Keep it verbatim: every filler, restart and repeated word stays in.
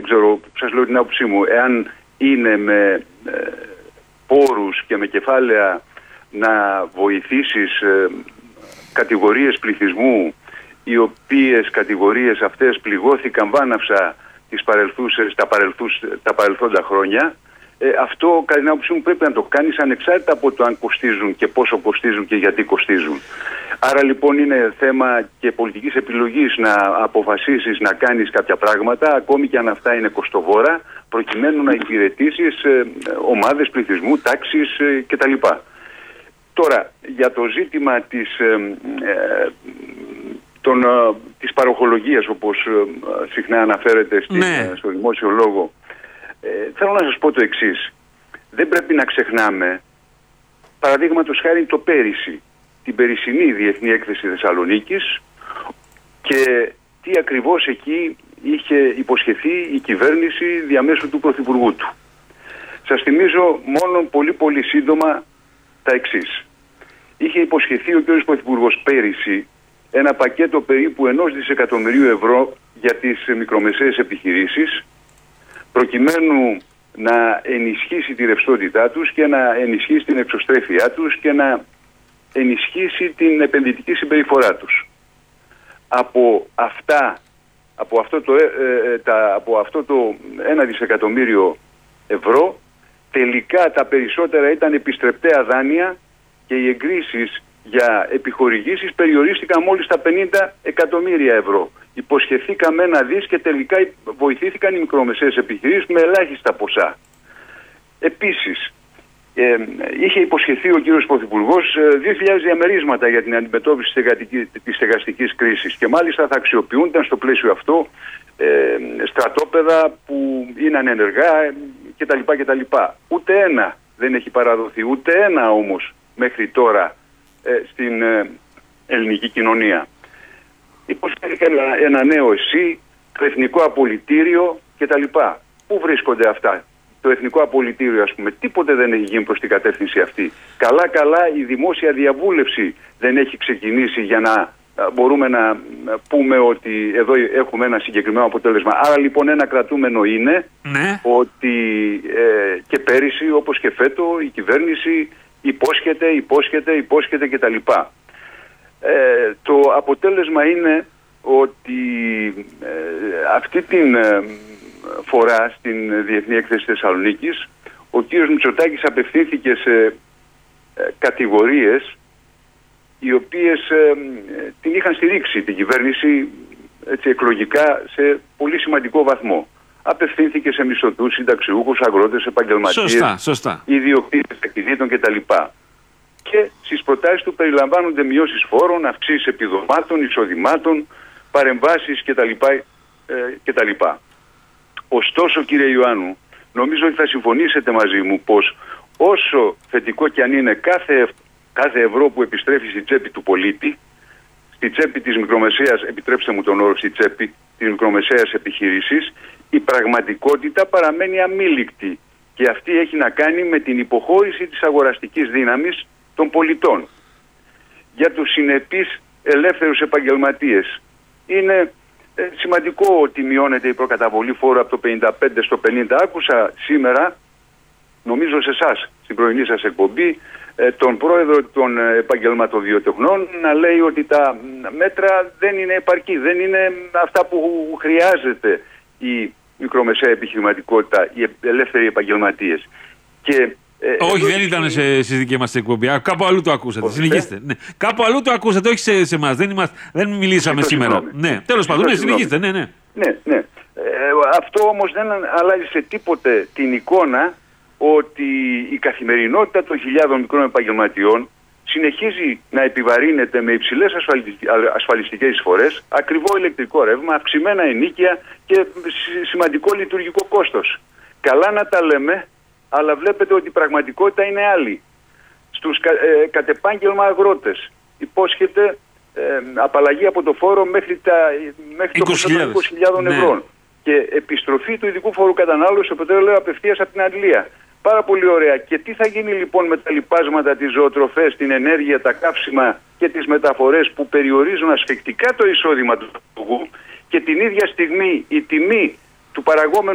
ξέρω, σας λέω την άποψή μου, εάν είναι με ε, πόρους και με κεφάλαια να βοηθήσεις ε, κατηγορίες πληθυσμού, οι οποίες κατηγορίες αυτές πληγώθηκαν βάναυσα τις παρελθούσες, τα, παρελθούς, τα παρελθόντα χρόνια, ε, αυτό κατά την άποψή μου πρέπει να το κάνεις ανεξάρτητα από το αν κοστίζουν και πόσο κοστίζουν και γιατί κοστίζουν. Άρα λοιπόν είναι θέμα και πολιτικής επιλογής να αποφασίσεις να κάνεις κάποια πράγματα, ακόμη και αν αυτά είναι κοστοβόρα, προκειμένου να υπηρετήσεις ε, ομάδες πληθυσμού, τάξεις ε, κτλ. Τώρα, για το ζήτημα της, ε, ε, των, ε, της παροχολογίας, όπως ε, συχνά αναφέρεται στην, ναι. ε, στο δημόσιο λόγο, ε, θέλω να σας πω το εξής. Δεν πρέπει να ξεχνάμε, παραδείγματος χάρη το πέρυσι, την περσινή Διεθνή Έκθεση Θεσσαλονίκης και τι ακριβώς εκεί είχε υποσχεθεί η κυβέρνηση διαμέσου του Πρωθυπουργού του. Σας θυμίζω μόνο πολύ πολύ σύντομα τα εξής. Είχε υποσχεθεί ο κ. Πρωθυπουργός πέρυσι ένα πακέτο περίπου ενός δισεκατομμυρίου ευρώ για τις μικρομεσαίες επιχειρήσεις, προκειμένου να ενισχύσει τη ρευστότητά τους και να ενισχύσει την εξωστρέφειά τους και να ενισχύσει την επενδυτική συμπεριφορά τους. Από αυτά, από αυτό το, ε, ε, τα, από αυτό το ένα δισεκατομμύριο ευρώ, τελικά τα περισσότερα ήταν επιστρεπτέα δάνεια και οι εγκρίσεις για επιχορηγήσεις περιορίστηκαν μόλις στα πενήντα εκατομμύρια ευρώ. Υποσχεθήκαμε ένα δις και τελικά βοηθήθηκαν οι μικρομεσαίες επιχειρήσεις με ελάχιστα ποσά. Επίσης, ε, είχε υποσχεθεί ο κύριος Πρωθυπουργός ε, δύο χιλιάδες διαμερίσματα για την αντιμετώπιση της στεγαστικής κρίσης και μάλιστα θα αξιοποιούνταν στο πλαίσιο αυτό ε, στρατόπεδα που είναι ανενεργά ε, κτλ, κτλ. Ούτε ένα δεν έχει παραδοθεί, ούτε ένα όμως μέχρι τώρα ε, στην ε, ελληνική κοινωνία. Υποσχέθηκαν ένα, ένα νέο ΕΣΥ, το Εθνικό Απολυτήριο κτλ. Πού βρίσκονται αυτά? Το Εθνικό Απολυτήριο, ας πούμε, τίποτε δεν έχει γίνει προς την κατεύθυνση αυτή. Καλά καλά η δημόσια διαβούλευση δεν έχει ξεκινήσει για να μπορούμε να πούμε ότι εδώ έχουμε ένα συγκεκριμένο αποτέλεσμα. Άρα λοιπόν ένα κρατούμενο είναι ναι. ότι ε, και πέρυσι όπως και φέτο η κυβέρνηση υπόσχεται, υπόσχεται, υπόσχεται κτλ. Ε, το αποτέλεσμα είναι ότι ε, αυτή την ε, φορά στην Διεθνή Έκθεση Θεσσαλονίκης ο κύριος Μητσοτάκης απευθύνθηκε σε ε, κατηγορίες οι οποίες ε, την είχαν στηρίξει την κυβέρνηση έτσι, εκλογικά σε πολύ σημαντικό βαθμό. Απευθύνθηκε σε μισθωτούς, συνταξιούχους, αγρότες, επαγγελματίες, σωστά, σωστά. ιδιοκτήτες ακινήτων κτλ. Και στις προτάσεις του περιλαμβάνονται μειώσεις φόρων, αυξήσεις επιδομάτων, εισοδημάτων, παρεμβάσεις κτλ. Ε, κτλ. Ωστόσο, κύριε Ιωάννου, νομίζω ότι θα συμφωνήσετε μαζί μου πως όσο θετικό κι αν είναι κάθε, κάθε ευρώ που επιστρέφει στη τσέπη του πολίτη, στη τσέπη της μικρομεσαίας, επιτρέψτε μου τον όρο, στη τσέπη της μικρομεσαίας επιχείρησης, η πραγματικότητα παραμένει αμήλικτη και αυτή έχει να κάνει με την υποχώρηση της αγοραστικής δύναμης των πολιτών. Για τους συνεπείς ελεύθερους επαγγελματίες είναι ε, σημαντικό ότι μειώνεται η προκαταβολή φόρου από το πενήντα πέντε στο πενήντα. Άκουσα σήμερα, νομίζω σε εσάς, στην πρωινή σας εκπομπή, ε, τον πρόεδρο των επαγγελματοβιοτεχνών να λέει ότι τα μέτρα δεν είναι επαρκή, δεν είναι αυτά που χρειάζεται η μικρομεσαία επιχειρηματικότητα, οι ελεύθεροι επαγγελματίες. Και Ε, όχι, δεν ήταν σε, στη δική μας εκπομπή. Κάπου αλλού το ακούσατε. Συνεχίστε. Ναι. Κάπου αλλού το ακούσατε, όχι σε, σε εμάς. Δεν, δεν μιλήσαμε Ζητώ σήμερα. Ναι. Τέλος πάντων, ναι, συνεχίστε. Ναι, ναι. ναι, ναι. Ε, αυτό όμως δεν αλλάζει σε τίποτε την εικόνα ότι η καθημερινότητα των χιλιάδων μικρών επαγγελματιών συνεχίζει να επιβαρύνεται με υψηλές ασφαλιστικές εισφορές, ακριβό ηλεκτρικό ρεύμα, αυξημένα ενοίκια και σημαντικό λειτουργικό κόστος. Καλά να τα λέμε, αλλά βλέπετε ότι η πραγματικότητα είναι άλλη. Στους κα, ε, κατ' επάγγελμα αγρότες υπόσχεται ε, απαλλαγή από το φόρο μέχρι, τα, μέχρι το ποσό των είκοσι χιλιάδων ευρώ. Ναι. Και επιστροφή του ειδικού φόρου κατανάλωσης στο πετρέλαιο απευθείας από την Αγγλία. Πάρα πολύ ωραία. Και τι θα γίνει λοιπόν με τα λοιπάσματα, τις ζωοτροφές, την ενέργεια, τα καύσιμα και τις μεταφορές που περιορίζουν ασφικτικά το εισόδημα του παραγωγού και την ίδια στιγμή η τιμή του παραγόμενου